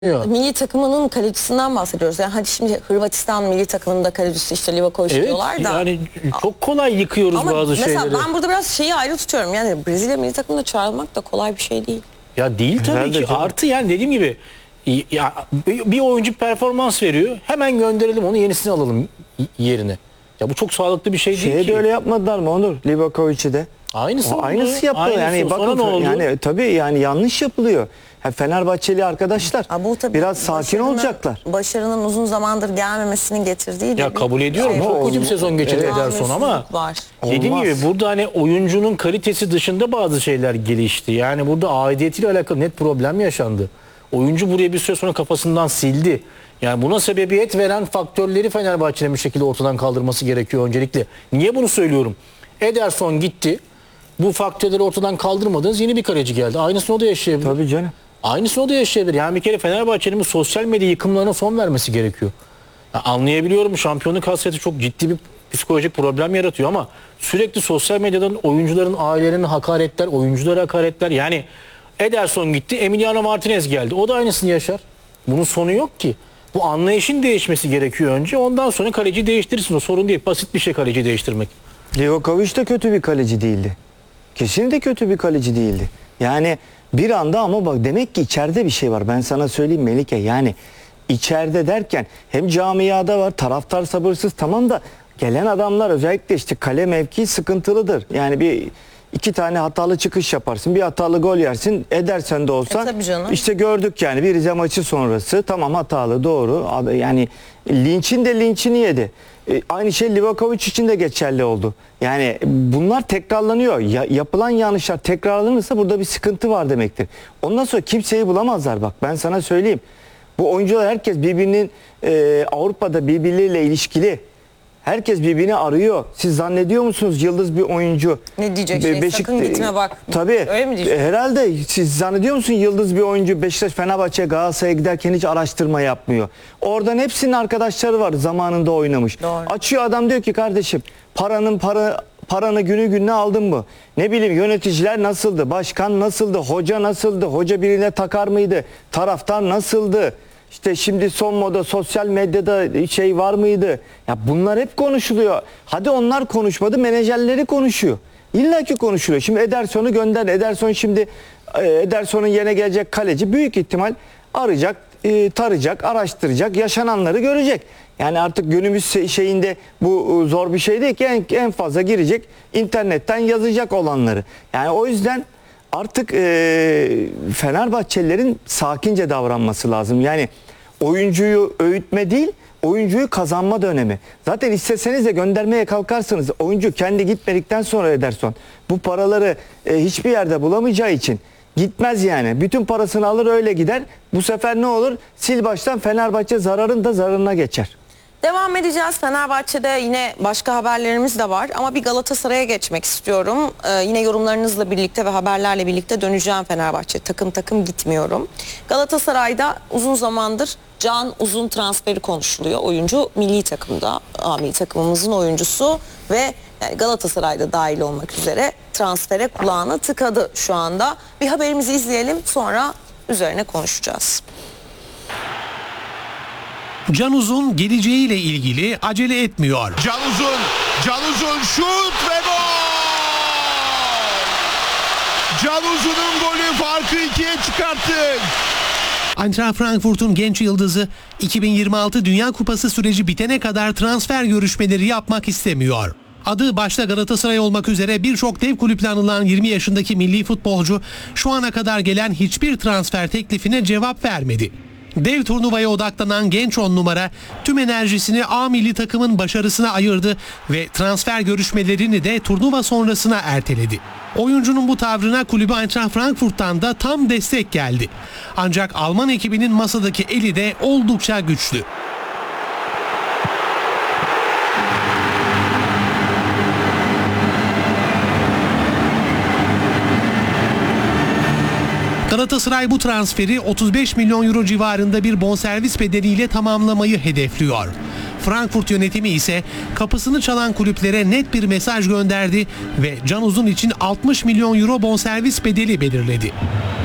Milli takımının kalecisinden bahsediyoruz. Yani hadi şimdi Hırvatistan milli takımının kalecisi işte Livakovic diyorlar da. Yani çok kolay yıkıyoruz ama bazı şeyleri. mesela ben burada biraz şeyi ayrı tutuyorum. Yani Brezilya milli takımında çağrılmak da kolay bir şey değil. Ya değil tabii Herhalde ki. canım. Artı yani dediğim gibi ya bir oyuncu performans veriyor. Hemen gönderelim onu, yenisini alalım yerine. Ya bu çok sağlıklı bir şey değil Şeye ki. de öyle yapmadılar mı Onur? Livakovic'i de. Aynısı oldu. Aynısı yaptı. Yani Sonra bakın ne oldu? yani tabii yani yanlış yapılıyor. Fenerbahçeli arkadaşlar Bu tabii biraz sakin olacaklar. Başarının uzun zamandır gelmemesinin getirdiği de Ya kabul ediyorum. Ama Çok kötü bir oldu. sezon geçirdi Evet. Ederson ama var. dediğim Olmaz. gibi burada hani oyuncunun kalitesi dışında bazı şeyler gelişti. Yani burada aidiyetiyle alakalı net problem yaşandı. Oyuncu buraya bir süre sonra kafasından sildi. Yani buna sebebiyet veren faktörleri Fenerbahçe'nin bir şekilde ortadan kaldırması gerekiyor öncelikle. Niye bunu söylüyorum? Ederson gitti. Bu faktörleri ortadan kaldırmadınız, yeni bir kaleci geldi. Aynısını o da yaşayabilir. Tabii canım. Aynısını o da yaşayabilir. Yani bir kere Fenerbahçe'nin bu sosyal medya yıkımlarına son vermesi gerekiyor. Ya anlayabiliyorum, şampiyonluk hasreti çok ciddi bir psikolojik problem yaratıyor ama sürekli sosyal medyadan oyuncuların ailelerine hakaretler, oyunculara hakaretler. Yani Ederson gitti, Emiliano Martinez geldi. O da aynısını yaşar. Bunun sonu yok ki. Bu anlayışın değişmesi gerekiyor önce. Ondan sonra kaleci değiştirirsin. O sorun değil. Basit bir şey kaleci değiştirmek. Livakovic de kötü bir kaleci değildi. Kesinlikle kötü bir kaleci değildi. Yani bir anda ama bak demek ki içeride bir şey var. Ben sana söyleyeyim Melike, yani içeride derken hem camiada var, taraftar sabırsız, tamam da gelen adamlar özellikle işte kale mevkii sıkıntılıdır. Yani iki tane hatalı çıkış yaparsın, bir hatalı gol yersin, edersen de olsa tabii canım. işte gördük yani bir Rize maçı sonrası, tamam hatalı doğru, yani linçin de linçini yedi. Aynı şey Livakovic için de geçerli oldu. Yani bunlar tekrarlanıyor. Yapılan yanlışlar tekrarlanırsa burada bir sıkıntı var demektir. Ondan sonra kimseyi bulamazlar, bak ben sana söyleyeyim. Bu oyuncular herkes birbirinin Avrupa'da birbirleriyle ilişkili. Herkes birbirini arıyor. Siz zannediyor musunuz yıldız bir oyuncu? Ne diyecek şey? Sakın gitme bak. Tabii. Öyle mi diyecek? Herhalde siz zannediyor musun yıldız bir oyuncu Beşiktaş, Fenerbahçe, Galatasaray'a giderken hiç araştırma yapmıyor. Oradan hepsinin arkadaşları var, zamanında oynamış. Doğru. Açıyor adam, diyor ki kardeşim paranı günü gününe aldın mı? Ne bileyim yöneticiler nasıldı? Başkan nasıldı? Hoca nasıldı? Hoca birine takar mıydı? Taraftar nasıldı? İşte şimdi son moda sosyal medyada şey var mıydı? Ya bunlar hep konuşuluyor. Hadi onlar konuşmadı, menajerleri konuşuyor. İlla ki konuşuluyor. Şimdi Ederson'u gönder. Ederson şimdi Ederson'un yerine gelecek kaleci büyük ihtimal arayacak, tarayacak, araştıracak, yaşananları görecek. Yani artık günümüz şeyinde bu zor bir şey değil ki, en fazla girecek, internetten yazacak olanları. Yani o yüzden artık Fenerbahçelilerin sakince davranması lazım. Yani oyuncuyu öğütme değil, oyuncuyu kazanma dönemi. Zaten isteseniz de göndermeye kalkarsanız oyuncu kendi gitmedikten sonra Ederson bu paraları hiçbir yerde bulamayacağı için gitmez yani. Bütün parasını alır öyle gider. Bu sefer ne olur? Sil baştan Fenerbahçe zararın da zararına geçer. Devam edeceğiz. Fenerbahçe'de yine başka haberlerimiz de var ama bir Galatasaray'a geçmek istiyorum. Yine yorumlarınızla birlikte ve haberlerle birlikte döneceğim Fenerbahçe. Takım gitmiyorum. Galatasaray'da uzun zamandır Can Uzun transferi konuşuluyor. Oyuncu milli takımda, milli takımımızın oyuncusu ve yani Galatasaray'da dahil olmak üzere transfere kulağını tıkadı şu anda. Bir haberimizi izleyelim, sonra üzerine konuşacağız. Can Uzun geleceğiyle ilgili acele etmiyor. Can Uzun şut ve gol! Can Uzun'un golü farkı 2'ye çıkarttı. Eintracht Frankfurt'un genç yıldızı 2026 Dünya Kupası süreci bitene kadar transfer görüşmeleri yapmak istemiyor. Adı başta Galatasaray olmak üzere birçok dev kulüple anılan 20 yaşındaki milli futbolcu şu ana kadar gelen hiçbir transfer teklifine cevap vermedi. Dev turnuvaya odaklanan genç 10 numara tüm enerjisini A milli takımın başarısına ayırdı ve transfer görüşmelerini de turnuva sonrasına erteledi. Oyuncunun bu tavrına kulübü Eintracht Frankfurt'tan da tam destek geldi. Ancak Alman ekibinin masadaki eli de oldukça güçlü. Galatasaray bu transferi 35 milyon euro civarında bir bonservis bedeliyle tamamlamayı hedefliyor. Frankfurt yönetimi ise kapısını çalan kulüplere net bir mesaj gönderdi ve Can Uzun için 60 milyon euro bonservis bedeli belirledi.